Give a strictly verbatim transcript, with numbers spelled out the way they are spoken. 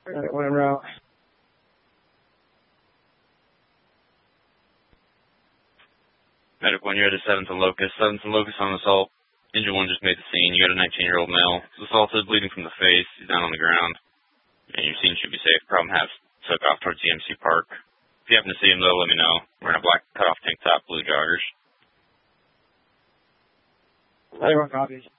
Got it one en route. Medic one, you're at a seventh and Locust. seventh and Locust on assault. Engine one just made the scene. You got a nineteen-year-old male. He's assaulted, bleeding from the face. He's down on the ground. And your scene should be safe. Problem has took off towards C M C Park. If you happen to see him, though, let me know. Wearing a black cutoff tank top, blue joggers. Everyone copies.